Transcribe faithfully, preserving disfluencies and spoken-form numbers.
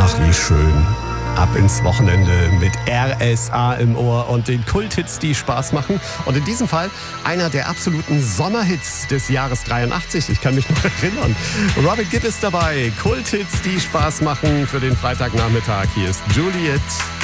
Ach, wie schön. Ab ins Wochenende mit R S A im Ohr und den Kulthits, die Spaß machen. Und in diesem Fall einer der absoluten Sommerhits des Jahres dreiundachtzig. Ich kann mich noch erinnern. Robin Gibb ist dabei. Kulthits, die Spaß machen für den Freitagnachmittag. Hier ist Juliet.